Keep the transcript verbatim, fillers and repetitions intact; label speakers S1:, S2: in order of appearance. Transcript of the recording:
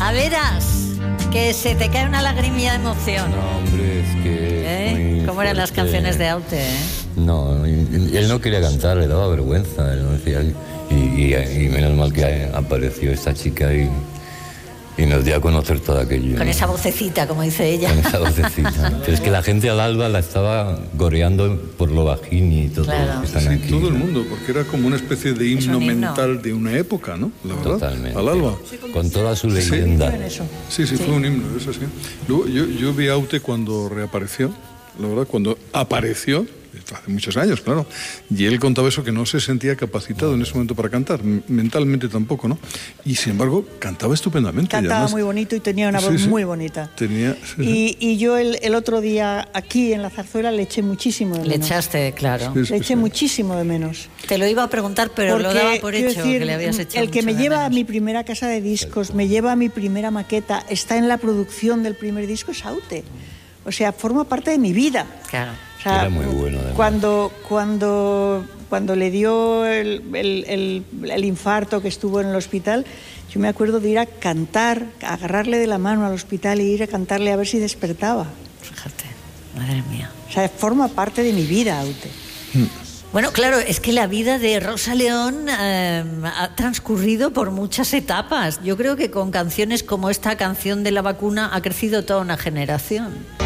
S1: A veras, que se te cae una lagrimilla de emoción.
S2: No, hombre, es que...
S1: ¿Eh? ¿Cómo eran las canciones de Aute? ¿Eh?
S2: No, él no quería cantar, le daba vergüenza. Él no decía, y, y, y menos mal que apareció esta chica y, y nos dio a conocer todo aquello.
S1: Con
S2: ¿no?
S1: esa vocecita, como dice ella.
S2: Con esa vocecita. Pero es que la gente al alba la estaba goreando por lo bajín y todo.
S1: Claro.
S2: Que están
S3: Sí,
S2: aquí,
S3: todo el
S2: ¿no?
S3: mundo, porque era como una especie de himno,
S1: un himno.
S3: mental de una época, ¿no? La verdad,
S2: Totalmente.
S3: al alba.
S2: Con toda su leyenda.
S3: Sí, sí, fue un himno, eso sí. Luego, yo, yo vi a Aute cuando reapareció, la verdad, cuando apareció, hace muchos años, claro, y él contaba eso, que no se sentía capacitado en ese momento para cantar, mentalmente tampoco, ¿no? Y sin embargo, cantaba estupendamente.
S4: Cantaba
S3: además,
S4: muy bonito y tenía una
S3: sí,
S4: voz
S3: sí,
S4: muy bonita.
S3: Tenía, sí,
S4: Y, y yo el, el otro día aquí en la zarzuela le eché muchísimo de
S1: Le
S4: menos.
S1: echaste, claro.
S3: Sí, sí,
S4: Le eché
S3: sí.
S4: muchísimo de menos.
S1: Te lo iba a preguntar, pero lo
S4: Porque,
S1: daba por
S4: quiero
S1: hecho,
S4: decir,
S1: que le habías echado
S4: el que
S1: mucho
S4: me
S1: de
S4: lleva a
S1: menos.
S4: mi primera casa de discos, me lleva a mi primera maqueta, está en la producción del primer disco, es Aute. O sea, forma parte de mi vida.
S1: Claro.
S4: O sea,
S2: Era muy bueno, además.
S4: Cuando, cuando, cuando le dio el, el, el, el infarto, que estuvo en el hospital, yo me acuerdo de ir a cantar, a agarrarle de la mano al hospital y ir a cantarle a ver si despertaba.
S1: Fíjate, madre mía.
S4: O sea, forma parte de mi vida, Aute.
S1: Bueno, claro, es que la vida de Rosa León eh, ha transcurrido por muchas etapas. Yo creo que con canciones como esta canción de la vacuna ha crecido toda una generación.